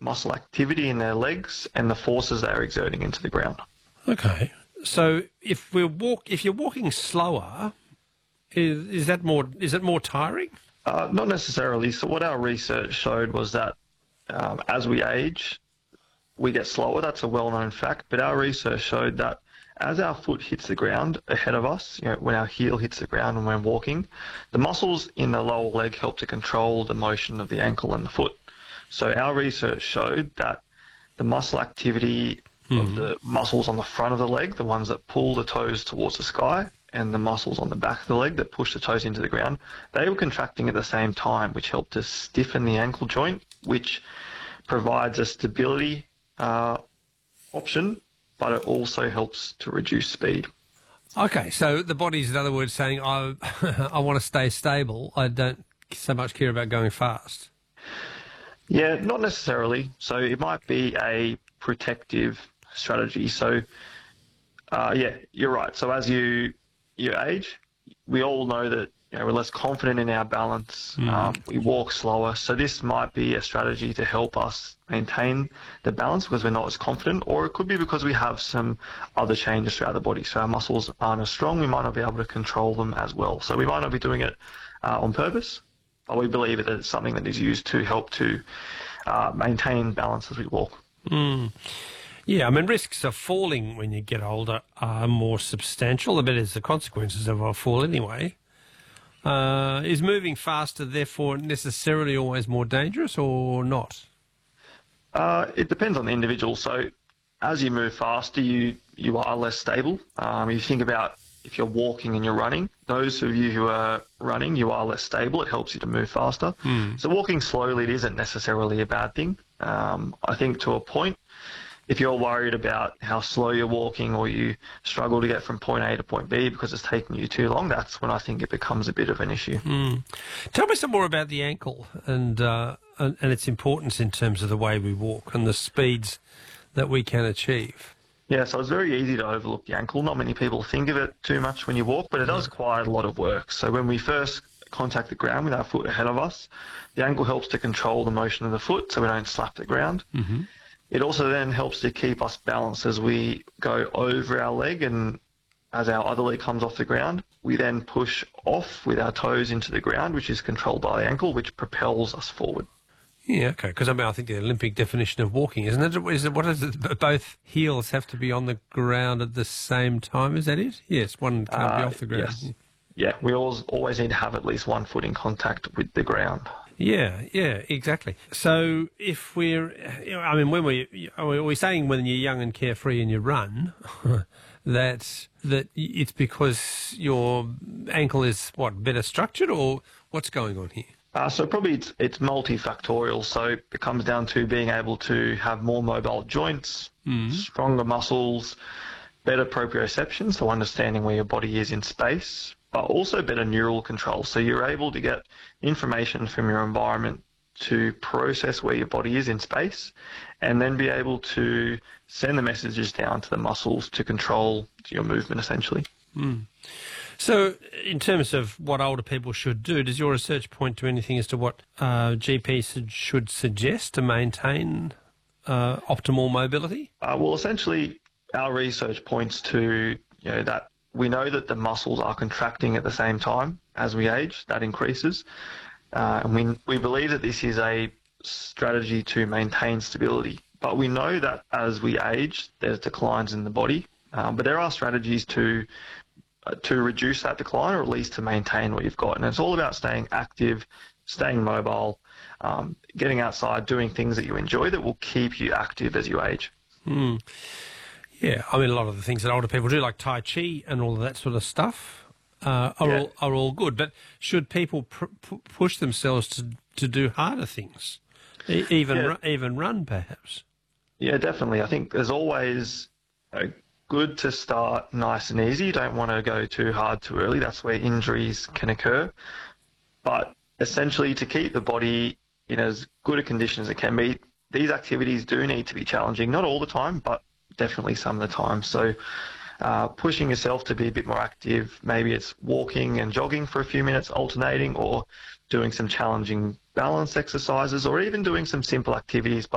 muscle activity in their legs and the forces they're exerting into the ground. Okay. So if you're walking slower, is it more tiring? Not necessarily. So what our research showed was that as we age, we get slower. That's a well-known fact. But our research showed that as our foot hits the ground ahead of us, when our heel hits the ground when we're walking, the muscles in the lower leg help to control the motion of the ankle and the foot. So our research showed that the muscle activity of the muscles on the front of the leg, the ones that pull the toes towards the sky, and the muscles on the back of the leg that push the toes into the ground, they were contracting at the same time, which helped to stiffen the ankle joint, which provides a stability option, but it also helps to reduce speed. Okay, so the body's, in other words, saying, I want to stay stable. I don't so much care about going fast. Yeah, not necessarily. So it might be a protective strategy. So, yeah, you're right. So as you age, we all know that we're less confident in our balance. We walk slower. So this might be a strategy to help us maintain the balance because we're not as confident, or it could be because we have some other changes throughout the body. So our muscles aren't as strong. We might not be able to control them as well. So we might not be doing it on purpose, but we believe that it's something that is used to help to maintain balance as we walk. Yeah, I mean, risks of falling when you get older are more substantial. The better is the consequences of a fall anyway. Is moving faster therefore necessarily always more dangerous or not? It depends on the individual. So as you move faster, you are less stable. You think about if you're walking and you're running, those of you who are running, you are less stable. It helps you to move faster. So walking slowly, it isn't necessarily a bad thing. I think to a point, if you're worried about how slow you're walking or you struggle to get from point A to point B because it's taking you too long, that's when I think it becomes a bit of an issue. Tell me some more about the ankle and its importance in terms of the way we walk and the speeds that we can achieve. Yeah, so it's very easy to overlook the ankle. Not many people think of it too much when you walk, but it does quite a lot of work. So when we first contact the ground with our foot ahead of us, the ankle helps to control the motion of the foot so we don't slap the ground. It also then helps to keep us balanced as we go over our leg, and as our other leg comes off the ground, we then push off with our toes into the ground, which is controlled by the ankle, which propels us forward. Yeah, okay, because I think the Olympic definition of walking, isn't it? What is it? Both heels have to be on the ground at the same time, is that it? Yes, one can't be off the ground. Yes. Yeah, we always need to have at least one foot in contact with the ground. Yeah, exactly. So if we're saying when you're young and carefree and you run, that it's because your ankle is, better structured, or what's going on here? So probably it's multifactorial. So it comes down to being able to have more mobile joints, stronger muscles, better proprioception, so understanding where your body is in space, but also better neural control. So you're able to get information from your environment to process where your body is in space and then be able to send the messages down to the muscles to control your movement, essentially. So in terms of what older people should do, does your research point to anything as to what GPs should suggest to maintain optimal mobility? Well, essentially, our research points to that we know that the muscles are contracting at the same time as we age. That increases. And we believe that this is a strategy to maintain stability. But we know that as we age, there's declines in the body. But there are strategies to reduce that decline, or at least to maintain what you've got. And it's all about staying active, staying mobile, getting outside, doing things that you enjoy that will keep you active as you age. Yeah, I mean, a lot of the things that older people do, like Tai Chi and all of that sort of stuff, are all good. But should people push themselves to do harder things, even run, perhaps? Yeah, definitely. I think there's always good to start nice and easy. You don't want to go too hard too early. That's where injuries can occur. But essentially, to keep the body in as good a condition as it can be, these activities do need to be challenging. Not all the time, but definitely some of the time. So pushing yourself to be a bit more active, maybe it's walking and jogging for a few minutes, alternating, or doing some challenging balance exercises, or even doing some simple activities.